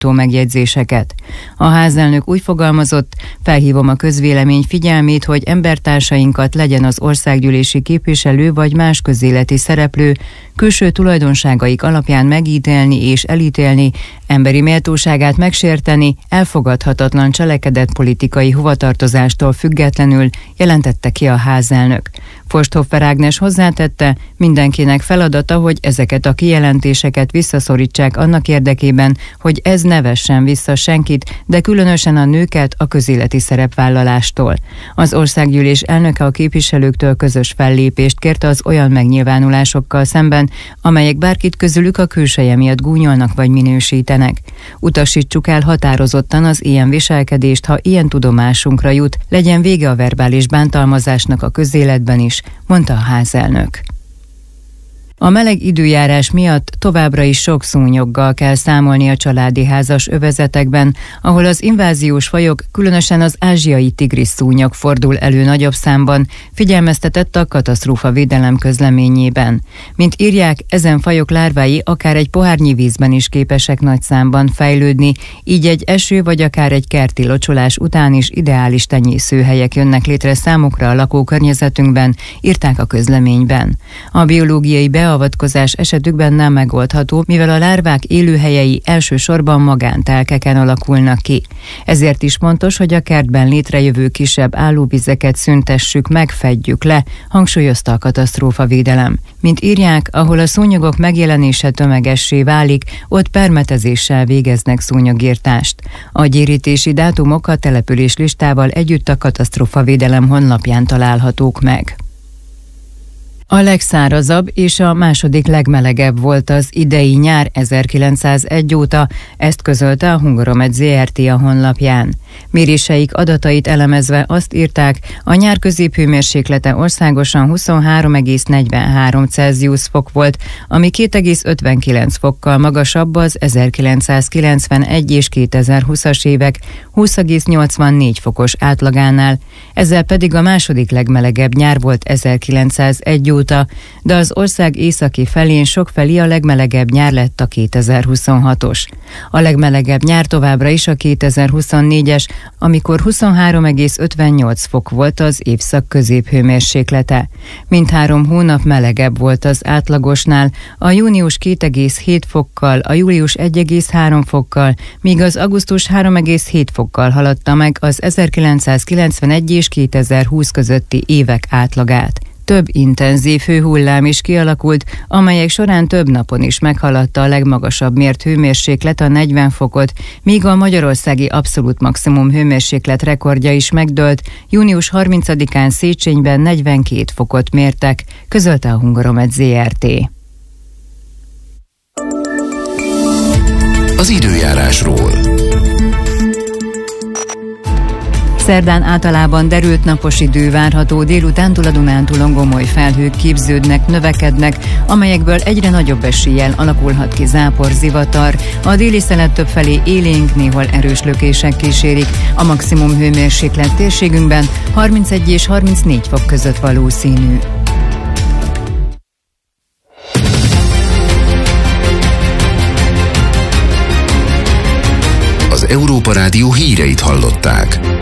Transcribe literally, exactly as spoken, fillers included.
megjegyzéseket. A házelnök úgy fogalmazott: felhívom a közvélemény figyelmét, hogy embertársainkat, legyen az országgyűlési képviselő vagy más közéleti szereplő, külső tulajdonságaik alapján megítélni és elítélni, emberi méltóságát megsérteni elfogadhatatlan cselekedet politikai hovatartozástól függetlenül, jelentette ki a házelnök. Forsthoffer Ágnes hozzátette, mindenkinek feladata, hogy ezeket a kijelentéseket visszaszorítsák annak érdekében, hogy ez ne vessen vissza senkit, de különösen a nőket a közéleti szerepvállalástól. Az országgyűlés elnöke a képviselőktől közös fellépést kérte az olyan megnyilvánulásokkal szemben, amelyek bárkit közülük a külseje miatt gúnyolnak vagy minősítenek. Utasítsuk el határozottan az ilyen viselkedést, ha ilyen tudomásunkra jut, legyen vége a verbális bántalmazásnak a közéletben is, mondta a házelnök. A meleg időjárás miatt továbbra is sok szúnyoggal kell számolni a családi házas övezetekben, ahol az inváziós fajok, különösen az ázsiai tigris szúnyog fordul elő nagyobb számban, figyelmeztetett a katasztrófavédelem közleményében. Mint írják, ezen fajok lárvái akár egy pohárnyi vízben is képesek nagy számban fejlődni, így egy eső vagy akár egy kerti locsolás után is ideális tenyészőhelyek jönnek létre számukra a lakókörnyezetünkben, írták a közleményben. A biológiai beavatkozás avatkozás esetükben nem megoldható, mivel a lárvák élőhelyei elsősorban magántelkeken alakulnak ki. Ezért is fontos, hogy a kertben létrejövő kisebb állóvizeket szüntessük meg, fedjük le, hangsúlyozta a katasztrófavédelem. Mint írják, ahol a szúnyogok megjelenése tömegessé válik, ott permetezéssel végeznek szúnyogírtást. A gyérítési dátumok a település listával együtt a katasztrófavédelem honlapján találhatók meg. A legszárazabb és a második legmelegebb volt az idei nyár ezerkilencszázegy óta, ezt közölte a Hungaromed zé er té a honlapján. Méréseik adatait elemezve azt írták, a nyár középhőmérséklete országosan huszonhárom egész negyvenhárom Celsius fok volt, ami két egész ötvenkilenc fokkal magasabb az ezerkilencszázkilencvenegy és kétezer-húszas évek húsz egész nyolcvannégy fokos átlagánál, ezzel pedig a második legmelegebb nyár volt ezerkilencszázegy óta, de az ország északi felén sokfelé a legmelegebb nyár lett a kétezer-huszonhatos. A legmelegebb nyár továbbra is a kétezer-huszonnégyes, amikor huszonhárom egész ötvennyolc fok volt az évszak középhőmérséklete. Mindhárom hónap melegebb volt az átlagosnál, a június két egész hét fokkal, a július egy egész három fokkal, míg az augusztus három egész hét fokkal haladta meg az ezerkilencszázkilencvenegy és kétezer-húsz közötti évek átlagát. Több intenzív hőhullám is kialakult, amelyek során több napon is meghaladta a legmagasabb mért hőmérséklet a negyven fokot, míg a magyarországi abszolút maximum hőmérséklet rekordja is megdőlt, június harmincadikán Széchenyben negyvenkét fokot mértek, közölte a Hungaromed zé er té. Az időjárásról. Szerdán általában derült napos idő várható, délutántól a Dunántúlon gomoly felhők képződnek, növekednek, amelyekből egyre nagyobb eséllyel alakulhat ki zápor, zivatar. A déli szelet többfelé élénk, néhol erős lökések kísérik. A maximum hőmérséklet térségünkben harmincegy és harmincnégy fok között valószínű. Az Európa Rádió híreit hallották.